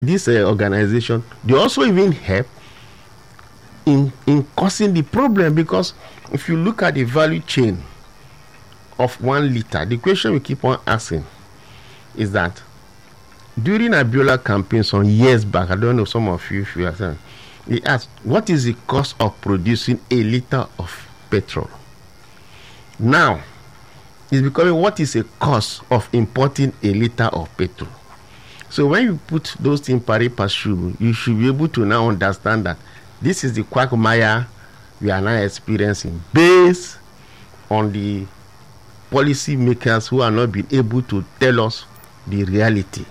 this organization, they also even help in causing the problem, because if you look at the value chain of 1 liter, the question we keep on asking is that during Abiola campaign some years back, I don't know, some of you, if you are saying, he asked, what is the cost of producing a liter of petrol? Now it's becoming, what is the cost of importing a liter of petrol? So when you put those things pari passu, you should be able to now understand that this is the quagmire we are now experiencing, based on the policy makers who are not being able to tell us the reality.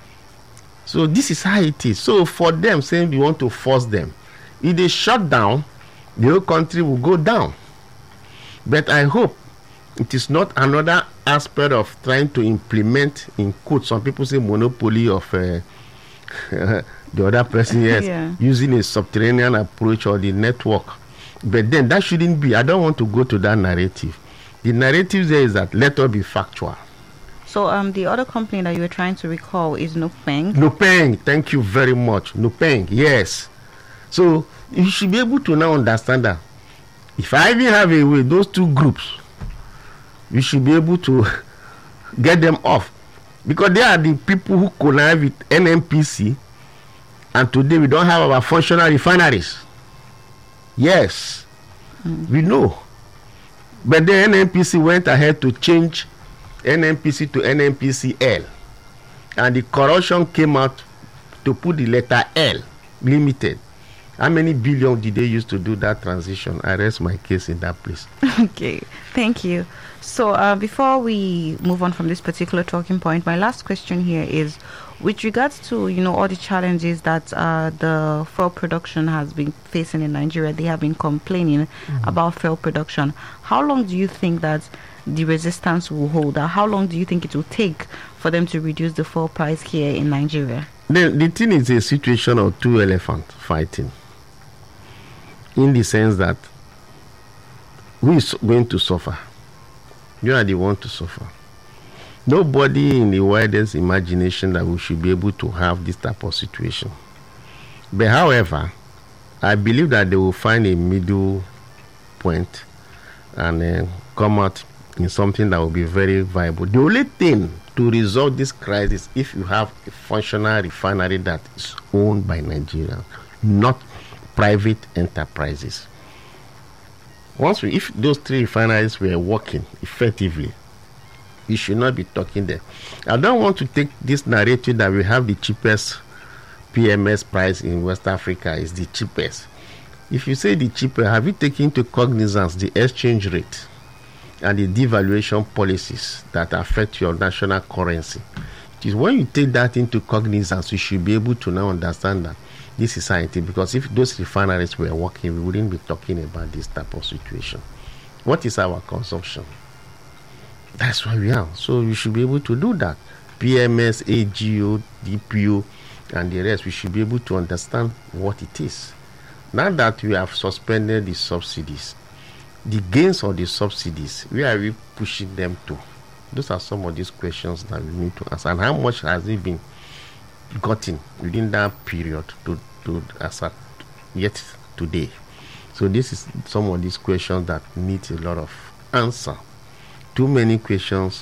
So this is how it is. So for them saying we want to force them, if they shut down, the whole country will go down. But I hope it is not another aspect of trying to implement, in quotes, some people say monopoly of the other person, yes, Yeah. using a subterranean approach or the network. But then that shouldn't be. I don't want to go to that narrative. The narrative there is that let us be factual. So the other company that you were trying to recall is Nupeng. Nupeng, thank you very much. Nupeng, yes. So you should be able to now understand that if I even have a way, those two groups, we should be able to get them off, because they are the people who connive with NNPC, and today we don't have our functional refineries. Yes, we know. But the NNPC went ahead to change NNPC to NNPCL, and the corruption came out to put the letter L, limited. How many billion did they use to do that transition? I rest my case in that place. Okay, thank you. So before we move on from this particular talking point, my last question here is with regards to, you know, all the challenges that the fuel production has been facing in Nigeria. They have been complaining about fuel production. How long do you think that the resistance will hold? Or how long do you think it will take for them to reduce the fuel price here in Nigeria? The thing is a situation of two elephants fighting, in the sense that who is going to suffer? You are the one to suffer. Nobody in the widest imagination that we should be able to have this type of situation. But however, I believe that they will find a middle point and come out in something that will be very viable. The only thing to resolve this crisis, if you have a functional refinery that is owned by Nigeria, not private enterprises. If those 3 refineries were working effectively, we should not be talking there. I don't want to take this narrative that we have the cheapest PMS price in West Africa is the cheapest. If you say the cheapest, have you taken into cognizance the exchange rate and the devaluation policies that affect your national currency? It is when you take that into cognizance, you should be able to now understand that this is scientific, because if those refineries were working, we wouldn't be talking about this type of situation. What is our consumption? That's why we are. So you should be able to do that. PMS, AGO, DPO, and the rest, we should be able to understand what it is. Now that we have suspended the subsidies, the gains of the subsidies, where are we pushing them to? Those are some of these questions that we need to answer. And how much has it been gotten within that period to as at yet today? So this is some of these questions that need a lot of answer. Too many questions,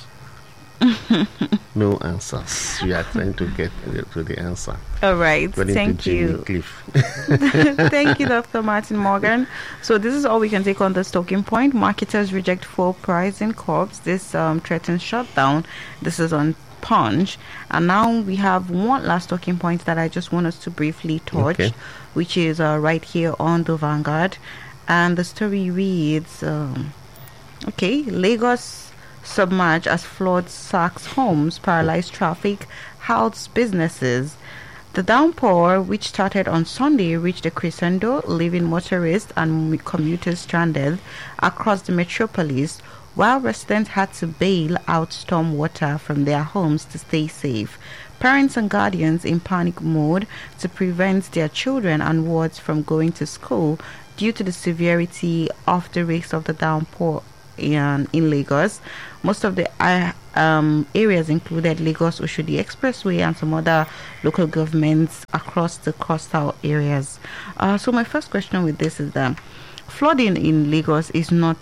no answers. We are trying to get to the answer. All right, thank you. Thank you, Dr. Martin Morgan. So this is all we can take on this talking point. Marketers reject full pricing curbs. This threatens shutdown. This is on Punch. And now we have one last talking point that I just want us to briefly touch, which is right here on the Vanguard. And the story reads, Lagos submerged as flood sacks homes, paralyzed traffic, halts businesses. The downpour, which started on Sunday, reached a crescendo, leaving motorists and commuters stranded across the metropolis, while residents had to bail out storm water from their homes to stay safe. Parents and guardians in panic mode to prevent their children and wards from going to school due to the severity of the risks of the downpour in Lagos. Most of the areas included Lagos Oshodi Expressway and some other local governments across the coastal areas. So my first question with this is that flooding in Lagos is not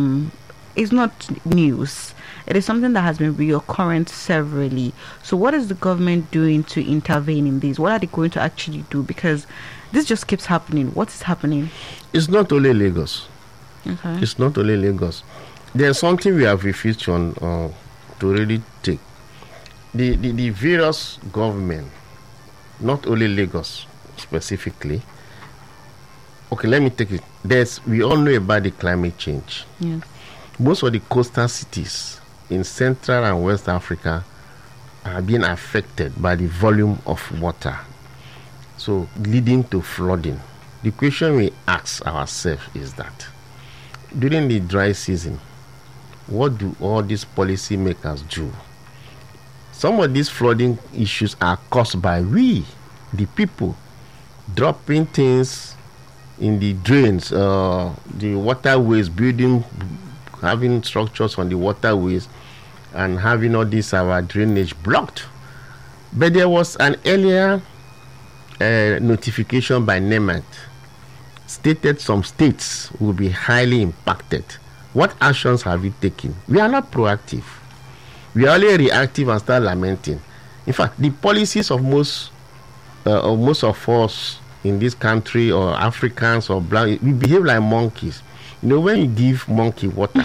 news. It is something that has been reoccurring severally. So what is the government doing to intervene in this? What are they going to actually do? Because this just keeps happening. What is happening? It's not only Lagos. Okay. It's not only Lagos. There's something we have refused to really take. The various government, not only Lagos specifically. Okay, let me take it. We all know about the climate change. Yes. Most of the coastal cities in Central and West Africa are being affected by the volume of water, so leading to flooding. The question we ask ourselves is that during the dry season, what do all these policy makers do? Some of these flooding issues are caused by we, the people, dropping things in the drains, the waterways, having structures on the waterways, and having all this our drainage blocked. But there was an earlier notification by NEMAT stated some states will be highly impacted. What actions have we taken? We are not proactive. We are only reactive and start lamenting. In fact, the policies of most of us in this country, or Africans or black, we behave like monkeys. You know, when you give monkey water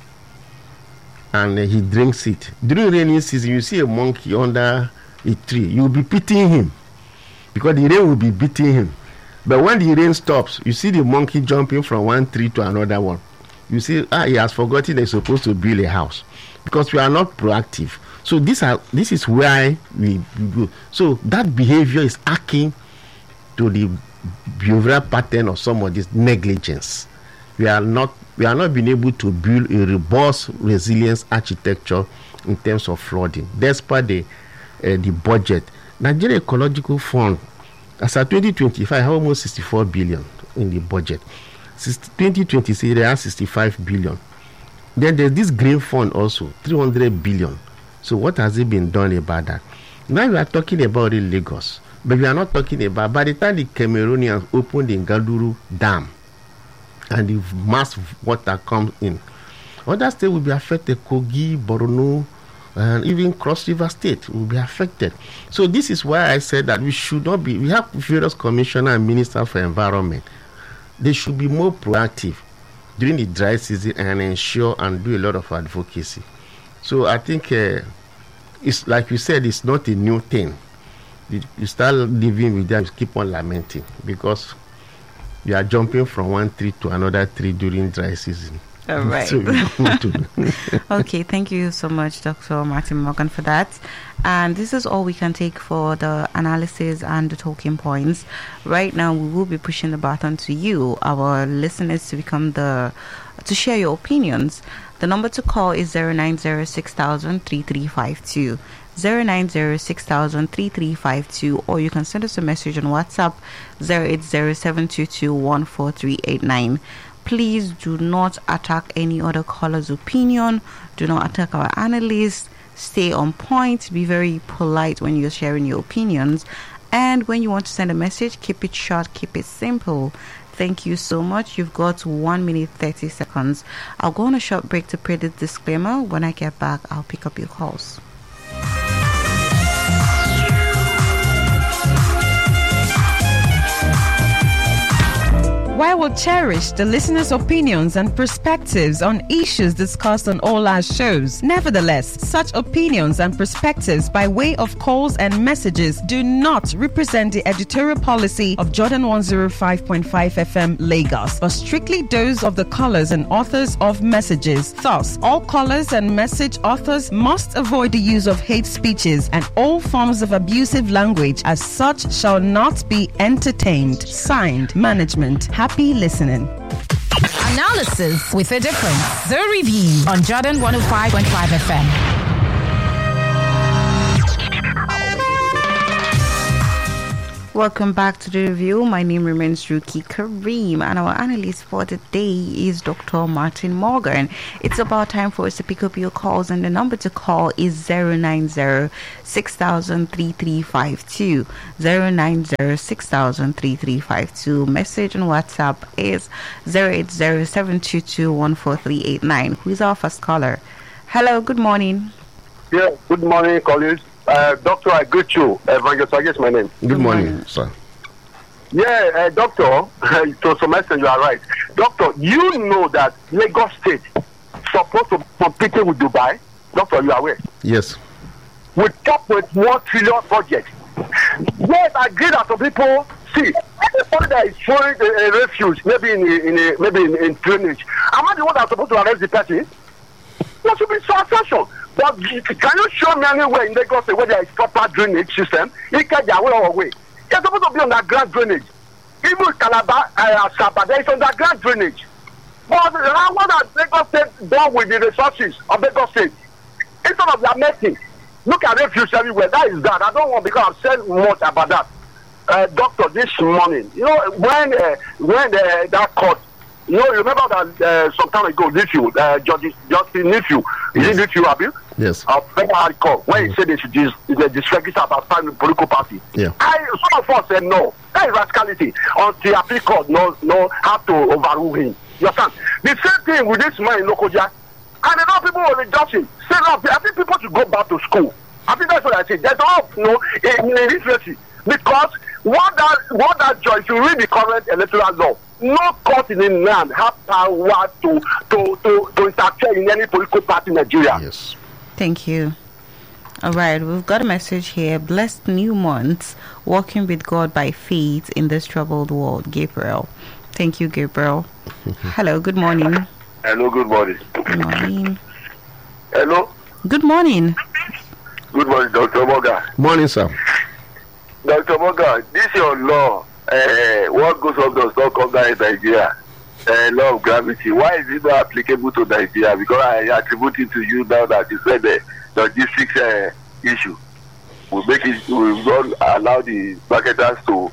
and he drinks it, during rainy season, you see a monkey under a tree, you'll be pitying him because the rain will be beating him. But when the rain stops, you see the monkey jumping from one tree to another one. You see, he has forgotten he's supposed to build a house, because we are not proactive. So this is why we go. So that behavior is akin to the behavioral pattern of some of this negligence. We are not being able to build a robust resilience architecture in terms of flooding. Despite the budget, Nigeria Ecological Fund, as of 2025, have almost 64 billion in the budget. 2026, they have 65 billion. Then there's this green fund also, 300 billion. So what has it been done about that? Now we are talking about the Lagos, but we are not talking about, by the time the Cameroonians open the Ngaduru Dam and the mass water comes in, other states will be affected. Kogi, Borno, and even Cross River State will be affected. So this is why I said that we should not be, we have various commissioner and minister for environment. They should be more proactive during the dry season and ensure and do a lot of advocacy. So I think it's like you said, it's not a new thing. You start living with them, you keep on lamenting because you are jumping from one tree to another tree during dry season. All right. So okay, thank you so much, Dr. Martin Morgan, for that. And this is all we can take for the analysis and the talking points. Right now, we will be pushing the baton to you, our listeners, to share your opinions. The number to call is 09060003352. 09060003352, or you can send us a message on WhatsApp 08072214389. Please do not attack any other caller's opinion. Do not attack our analysts. Stay on point. Be very polite when you're sharing your opinions. And when you want to send a message, keep it short, keep it simple. Thank you so much. You've got 1 minute 30 seconds. I'll go on a short break to play the disclaimer. When I get back, I'll pick up your calls. While we cherish the listeners' opinions and perspectives on issues discussed on all our shows, nevertheless, such opinions and perspectives by way of calls and messages do not represent the editorial policy of Jordan 105.5 FM Lagos, but strictly those of the callers and authors of messages. Thus, all callers and message authors must avoid the use of hate speeches and all forms of abusive language, as such shall not be entertained. Signed, Management. Happy listening. Analysis with a difference. The Review on Jordan 105.5 FM. Welcome back to the review. My name remains Ruki Kareem, and our analyst for the day is Dr. Martin Morgan. It's about time for us to pick up your calls, and the number to call is 090-6000-3352. 090-6000-3352. Message on WhatsApp is 080-722-14389. Who is our first caller? Hello, good morning. Yeah, good morning, colleagues. Doctor, I greet you. Evangelist, I guess my name. Good morning, sir. Yeah, doctor, to some extent you are right. Doctor, you know that Lagos State supposed to compete with Dubai. Doctor, you are aware? Yes. With top with 1 trillion budget. Yes, I agree that some people see anybody that is showing a refuge, maybe in drainage. Am I the one that's supposed to arrest the person? There should be transaction. But can you show me anywhere in Lagos State where there is proper drainage system? It can be away or away. It's supposed to be underground drainage. Even Calabar, Sabah, there is underground drainage. But what has Lagos State done with the resources of Lagos State? Instead of their making, look at refuge everywhere. That is that. I don't want, because I've said much about that. Doctor, this morning, you know, when that court, you know, remember that some time ago, Nephew, Justin Nephew, is it Nephew, Abi? Yes. Very hardcore. When he said they should disregister about five political party. Yeah. Some of us said no. That is rascality. Until the appeal court no have to overrule him. You understand? The same thing with this man in Lokoja. And a lot of people will reject him. Say no, I think people should go back to school. I think that's what I say. There's no illiteracy. Because what that joy, if you read the current electoral law, no court in the land have power to interfere in any political party in Nigeria. Yes. Thank you. All right, we've got a message here. Blessed new month, walking with God by faith in this troubled world. Gabriel. Thank you, Gabriel. Hello, good morning. Hello, good morning. Good morning. Hello. Good morning. Good morning, Dr. Morgan. Morning, sir. Dr. Morgan, this is your law. What goes up does not come down in Nigeria. Law of gravity. Why is it not applicable to Nigeria? Because I attribute it to you now that you said the logistics issue will not allow the marketers to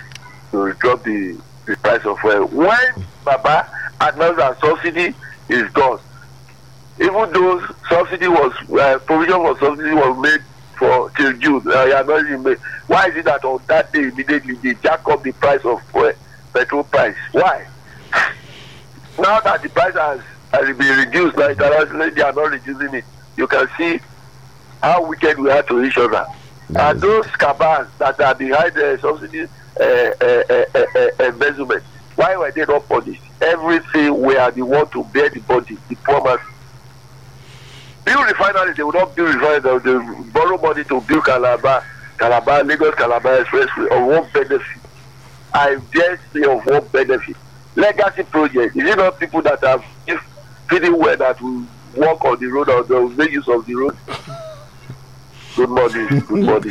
drop the price of oil. When Baba announced that subsidy is gone, even though subsidy was provision for subsidy was made for till June, why is it that on that day immediately they jack up the price of petrol price? Why? Now that the price has been reduced, like internationally they are not reducing it. You can see how wicked we are to each other. And those cabals that are behind the subsidy embezzlement, why were they not punished? Everything we are the one to bear the body, the poor man. Build refinery, they will not build refinery, they will borrow money to build Lagos Calabar Expressway of one benefit. I dare say of one benefit. Legacy project, is it not people that have feeling well that will walk on the road or they will make use of the road? Good morning. Good morning.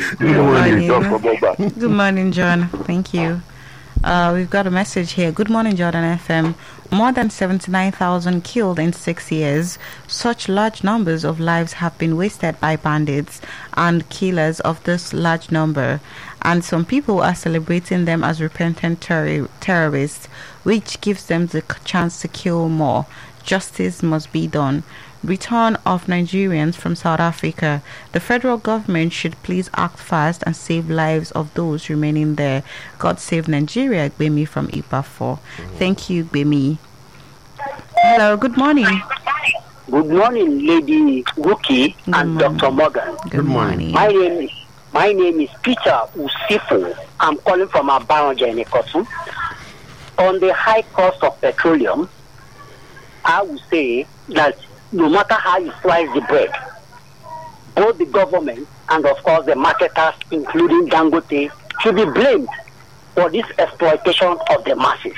Good morning, John. Thank you. We've got a message here. Good morning, Jordan FM. More than 79,000 killed in 6 years. Such large numbers of lives have been wasted by bandits and killers of this large number. And some people are celebrating them as repentant terrorists, which gives them the chance to kill more. Justice must be done. Return of Nigerians from South Africa. The federal government should please act fast and save lives of those remaining there. God save Nigeria. Gbemi from IPA4. Thank you, Gbemi. Hello, good morning. Good morning, Lady Ruki and Dr. Morgan. Good morning. My name is Peter Usifo. I'm calling from Abaronja in Ikotu. On the high cost of petroleum, I would say that no matter how you slice the bread, both the government and of course the marketers, including Dangote, should be blamed for this exploitation of the masses.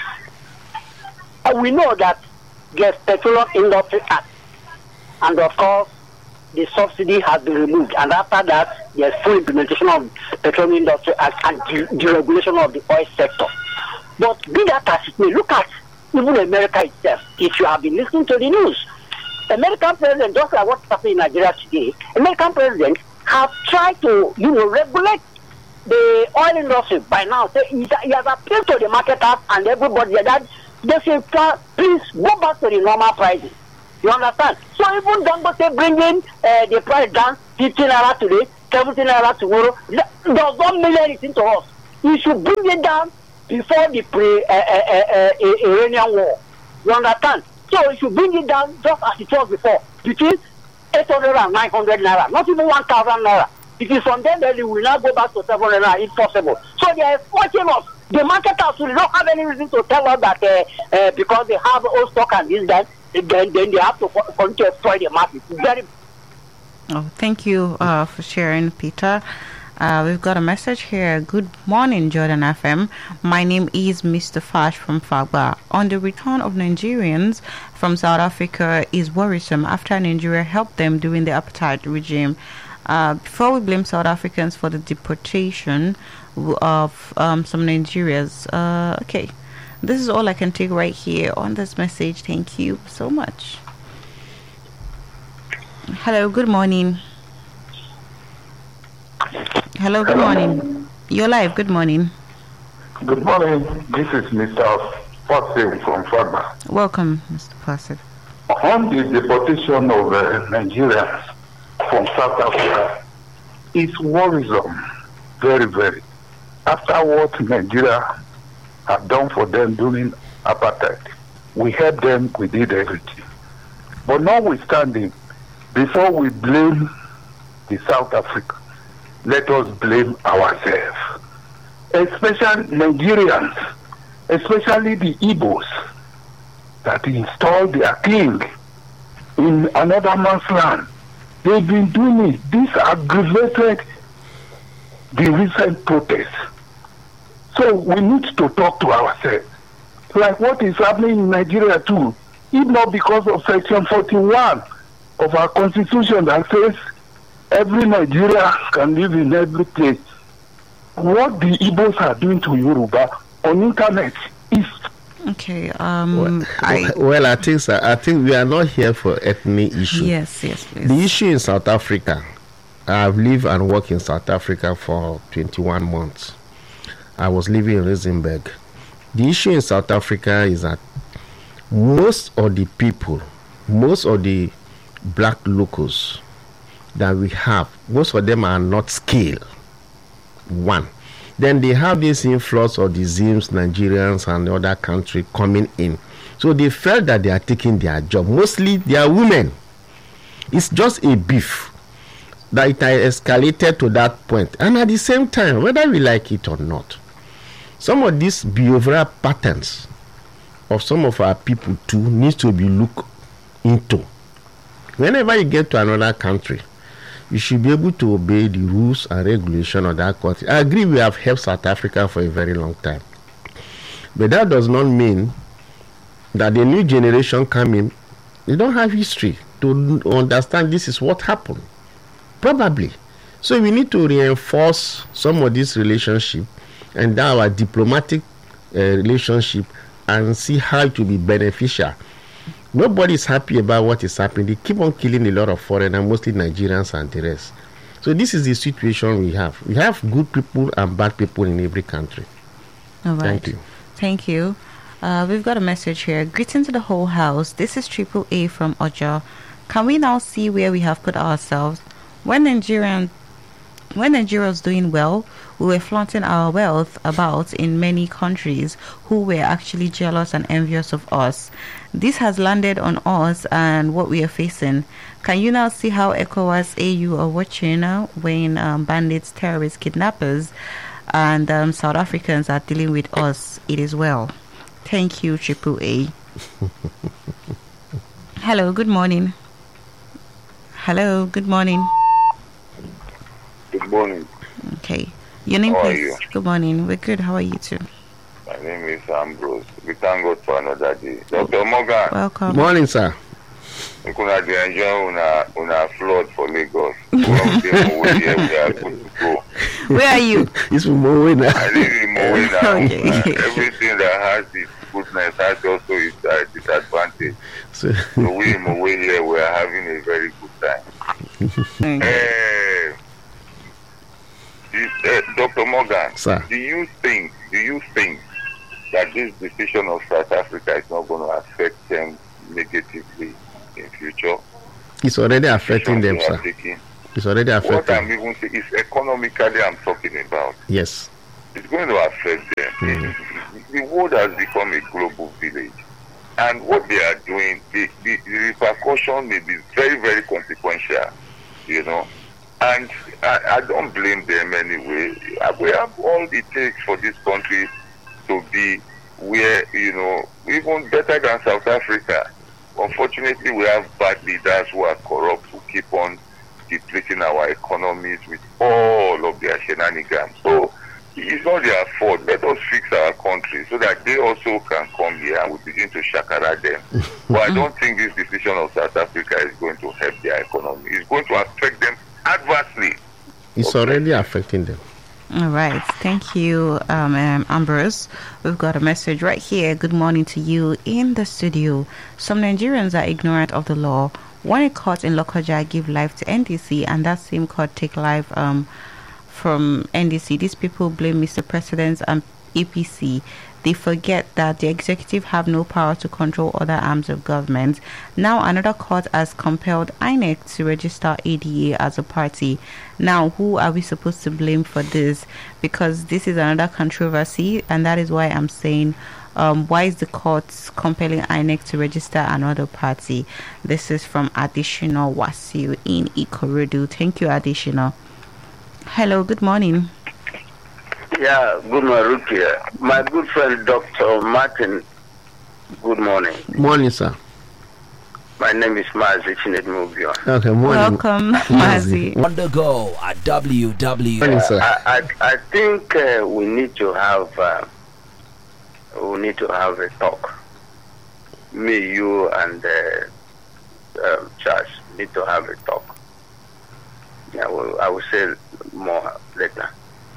And we know that there's Petroleum Industry Act, and of course the subsidy has been removed, and after that there's full implementation of Petroleum Industry Act and deregulation of the oil sector. But be that as it may, look at even America itself. If you have been listening to the news, American president, just like what's happening in Nigeria today, American presidents have tried to, regulate the oil industry by now say he has appealed to the marketers and everybody that they say, please go back to the normal prices. You understand? So even Dangote bringing the price down 15 naira today, 17 naira tomorrow, does not mean anything to us. We should bring it down before the Iranian war. You understand? So we should bring it down just as it was before, between 800 and 900 naira, not even 1,000 naira. It is from then that we will now go back to 700 naira if possible. So they are watching us. The marketers will not have any reason to tell us that because they have old stock and this, that, then they have to continue to exploit the market. Very. Oh, thank you for sharing, Peter. We've got a message here. Good morning, Jordan FM. My name is Mr. Fash from Fagba. On the return of Nigerians from South Africa is worrisome after Nigeria helped them during the apartheid regime. Before we blame South Africans for the deportation of some Nigerians. Okay, this is all I can take right here on this message. Thank you so much. Hello, good morning. Hello, good morning. You're live. Good morning. Good morning. This is Mr. Fossey from Fagba. Welcome, Mr. Placid. On the deportation of Nigerians from South Africa, it's worrisome, very, very. After what Nigeria have done for them during apartheid, we helped them, we did everything. But notwithstanding, before we blame the South Africa, let us blame ourselves. Especially Nigerians, especially the Igbos that installed their king in another man's land. They've been doing it. This aggravated the recent protests. So we need to talk to ourselves. Like what is happening in Nigeria too. If not because of Section 41 of our constitution that says every Nigerian can live in every place. What the Igbos are doing to Yoruba on internet is okay. I think we are not here for ethnic issue. Yes, please. The issue in South Africa. I've lived and worked in South Africa for 21 months. I was living in Risenberg. The issue in South Africa is that most of the people, most of the black locals that we have, most of them are not skilled. One. Then they have this influx of the Zims, Nigerians and other countries coming in. So they felt that they are taking their job. Mostly they are women. It's just a beef that it has escalated to that point. And at the same time, whether we like it or not, some of these behavioral patterns of some of our people too needs to be looked into. Whenever you get to another country, you should be able to obey the rules and regulations of that country. I agree we have helped South Africa for a very long time. But that does not mean that the new generation coming, they don't have history to understand this is what happened. Probably. So we need to reinforce some of this relationship and our diplomatic relationship and see how it will be beneficial. Nobody is happy about what is happening. They keep on killing a lot of foreigners, mostly Nigerians and the rest. So this is the situation we have. We have good people and bad people in every country. All right. Thank you. Thank you. We've got a message here. Greetings to the whole house. This is Triple A from Ojo. Can we now see where we have put ourselves? When Nigeria was doing well, we were flaunting our wealth about in many countries who were actually jealous and envious of us. This has landed on us and what we are facing. Can you now see how ECOWAS, AU are watching when bandits, terrorists, kidnappers, and South Africans are dealing with us? It is well. Thank you, Triple A. Hello, good morning. Hello, good morning. Good morning. Okay. Your name, How are please? you? Good morning. We're good. How are you too? My name is Ambrose. We thank God for another day. Dr. Morgan, Welcome. Morning, sir. we could have enjoyed una flood for Lagos. We are good to go. Where are you? It's from Mowe now. I live in Mowe now. Okay. Everything that has its goodness has also its disadvantage. So, So we in Mowe here, we are having a very good time. Okay. Uh, Dr. Morgan, Sir. do you think that this decision of South Africa is not going to affect them negatively in future? It's already affecting them, sir. It's already What affecting. I'm even saying is economically I'm talking about. Yes. It's going to affect them. The world has become a global village. And what they are doing, the repercussion may be very, very consequential, you know. And I don't blame them anyway. We have all it takes for this country to be where, you know, even better than South Africa. Unfortunately, we have bad leaders who are corrupt, who keep on depleting our economies with all of their shenanigans. So it's not their fault. Let us fix our country so that they also can come here and we begin to shakara them. But I don't think this decision of South Africa is going to help their economy. It's going to affect them adversely. It's already affecting them. All right. Thank you, Ambrose. We've got a message right here. Good morning to you in the studio. Some Nigerians are ignorant of the law. When a court in Lokoja give life to NDC and that same court take life from NDC, these people blame Mr. President and APC. They forget that the executive have no power to control other arms of government. Now another court has compelled INEC to register ADA as a party. Now who are we supposed to blame for this? Because this is another controversy, and that is why I'm saying why is the court compelling INEC to register another party? This is from Additional Wasiu in Ikorodu. Thank you, Additional. Hello, good morning. Yeah, good morning, Rukia. My good friend, Dr. Martin, good morning. Morning, sir. My name is Mazi Chinedmubion. Okay, morning. Welcome, Mazi. Undergo at www. Morning, sir. I think we need to have a talk. Me, you, and Charles need to have a talk. Yeah, I will say more later.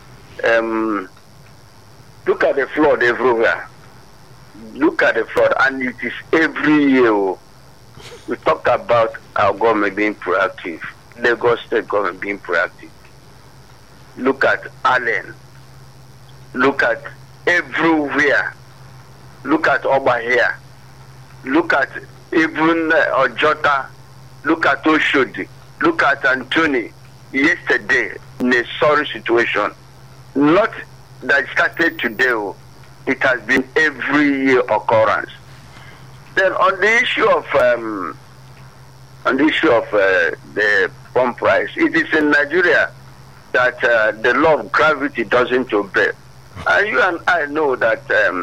Look at the flood everywhere. Look at the flood, and it is every year. We talk about our government being proactive, Lagos State government being proactive. Look at Allen. Look at everywhere. Look at Oba here. Look at even Ojota. Look at Oshodi. Look at Anthony. Yesterday, in a sorry situation. Not that it started today, it has been every year occurrence. Then on the issue of the pump price, it is in Nigeria that the law of gravity doesn't obey. And you and I know that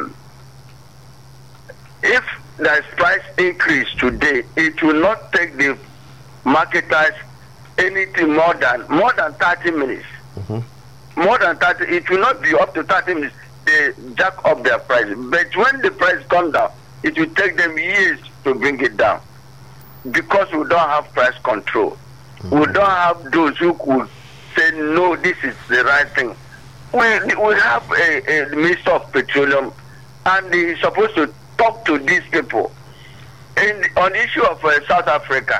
if there's price increase today, it will not take the marketers anything more than 30 minutes. Mm-hmm. More than 30, it will not be up to 30 minutes. They jack up their price. But when the price comes down, it will take them years to bring it down. Because we don't have price control. Mm-hmm. We don't have those who could say, no, this is the right thing. We have a Minister of Petroleum, and he's supposed to talk to these people. On the issue of South Africa,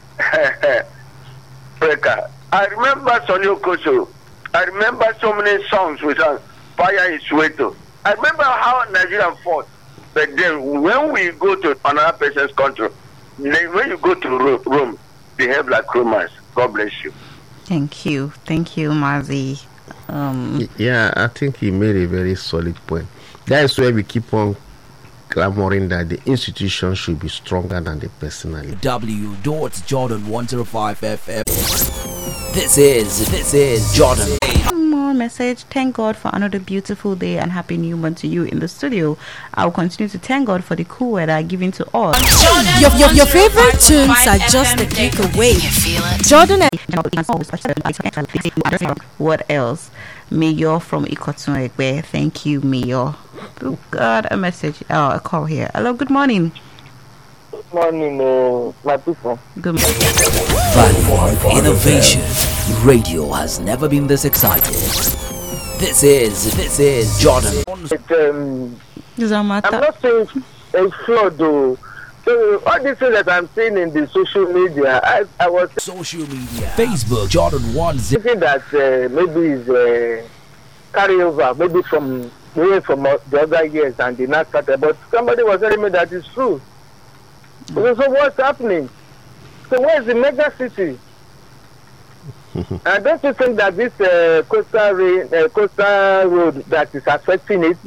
I remember Sonny Okoso. I remember so many songs with Fire is Soweto. I remember how Nigeria fought. But then when we go to another person's country, then when you go to Rome, behave like Romans. God bless you. Thank you, Mazi. Yeah, I think he made a very solid point. That is where we keep on clamoring that the institution should be stronger than the personality. Jordan 105 FM. This is Jordan. More message. Thank God for another beautiful day and happy new month to you in the studio. I'll continue to thank God for the cool weather given to us. Your favorite tunes are just a click away. Jordan. What else? Mayor from Ikotun Egbe. Thank you, Mayor. Oh God, a message. Oh, a call here. Hello, good morning. Good morning, my people. Good morning. Value of innovation. Radio has never been this excited. This is Jordan. Does that matter? I'm not saying a flood, though. So all these things that I'm seeing in the social media, I was social media, Facebook, Jordan 10. thinking that maybe is carryover, maybe from the other years, and did not started. But somebody was telling me that it's true. So what's happening? So where's the mega city? And don't you think that this coastal road that is affecting it